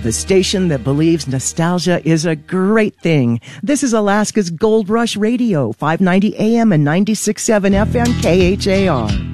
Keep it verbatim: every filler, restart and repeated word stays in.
the station that believes nostalgia is a great thing. This is Alaska's Gold Rush Radio, five ninety A M and ninety-six point seven F M K H A R.